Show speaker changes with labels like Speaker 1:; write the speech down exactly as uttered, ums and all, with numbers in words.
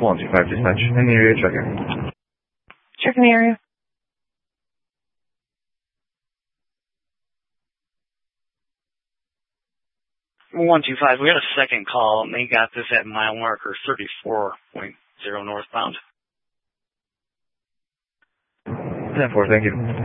Speaker 1: one two five dispatch. In the area, check in.
Speaker 2: Check in the area.
Speaker 3: one two five, we had a second call, and they got this at mile marker thirty-four point zero northbound.
Speaker 1: ten four, thank you.